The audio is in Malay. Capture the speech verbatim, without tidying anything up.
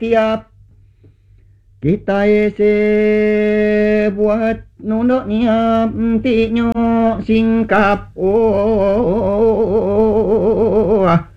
tiap kita ese buat nunduk niap tinyo singkap oh